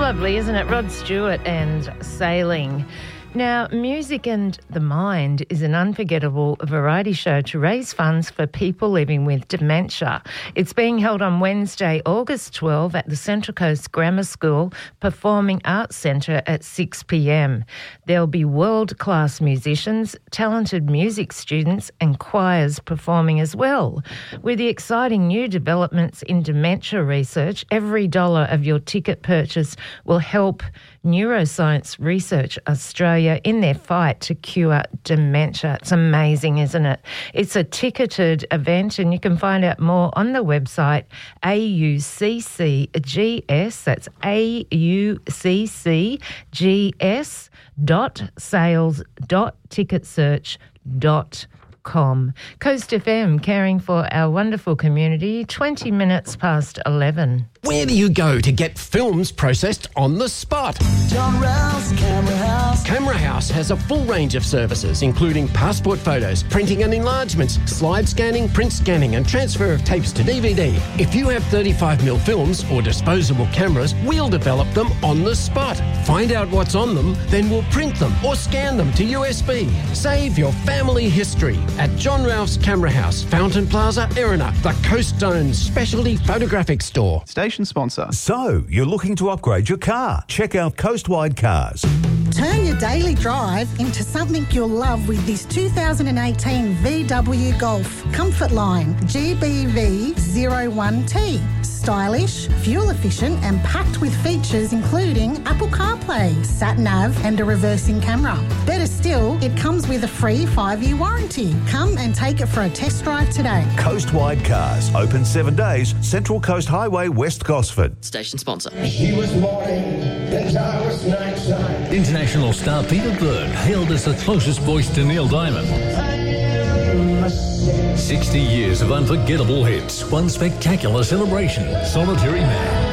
Lovely, isn't it? Rod Stewart and Sailing. Now, Music and the Mind is an unforgettable variety show to raise funds for people living with dementia. It's being held on Wednesday, August 12 at the Central Coast Grammar School Performing Arts Centre at 6 p.m. There'll be world-class musicians, talented music students and choirs performing as well. With the exciting new developments in dementia research, every dollar of your ticket purchase will help Neuroscience Research Australia in their fight to cure dementia. It's amazing, isn't it? It's a ticketed event and you can find out more on the website AUCCGS, that's AUCCGS.sales.ticketsearch.com. Coast FM, caring for our wonderful community, 20 minutes past 11. Where do you go to get films processed on the spot? John Rouse Camera House. Camera House has a full range of services, including passport photos, printing and enlargements, slide scanning, print scanning and transfer of tapes to DVD. If you have 35mm films or disposable cameras, we'll develop them on the spot. Find out what's on them, then we'll print them or scan them to USB. Save your family history at John Rouse Camera House, Fountain Plaza, Erina, the Coast Zone's specialty photographic store. Station sponsor. So, you're looking to upgrade your car? Check out Coastwide Cars. Turn your daily drive into something you'll love with this 2018 VW Golf Comfort Line GBV01T. Stylish, fuel efficient and packed with features including Apple CarPlay, sat-nav and a reversing camera. Better still, it comes with a free 5-year warranty. Come and take it for a test drive today. Coastwide Cars. Open 7 days. Central Coast Highway, West Gosford. Station sponsor. He was morning, and I was nighttime. International star Peter Byrne, hailed as the closest voice to Neil Diamond. 60 years of unforgettable hits, one spectacular celebration, Solitary Man.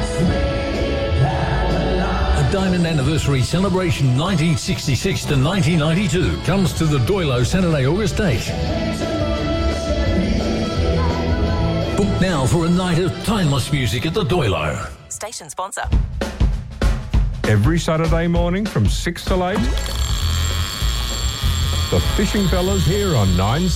A Diamond Anniversary Celebration 1966 to 1992 comes to the Doilo Saturday, August 8. Book now for a night of timeless music at the Doilo. Station sponsor. Every Saturday morning from 6 till 8, the Fishing Fellas here on 9